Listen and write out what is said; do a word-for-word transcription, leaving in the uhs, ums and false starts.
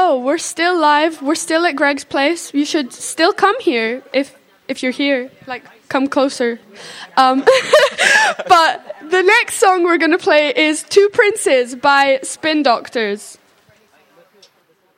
go. We're still live. We're still at Greg's place. You should still come here if if you're here. Like, come closer. Um, but the next song we're going to play is Two Princes by Spin Doctors.